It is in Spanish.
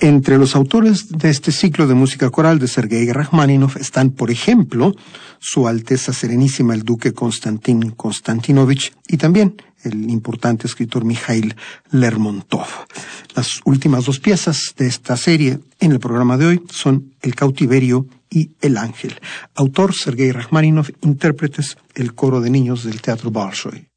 Entre los autores de este ciclo de música coral de Sergei Rachmaninoff están, por ejemplo, Su Alteza Serenísima el Duque Konstantin Konstantinovich y también el importante escritor Mikhail Lermontov. Las últimas dos piezas de esta serie en el programa de hoy son El Cautiverio y El Ángel. Autor Sergei Rachmaninoff, intérpretes el coro de niños del Teatro Bolshoi.